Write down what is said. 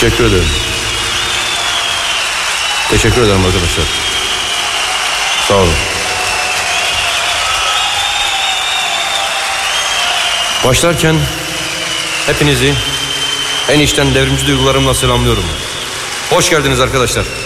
Teşekkür ederim. Teşekkür ederim arkadaşlar. Sağ olun. Başlarken hepinizi en içten devrimci duygularımla selamlıyorum. Hoş geldiniz arkadaşlar.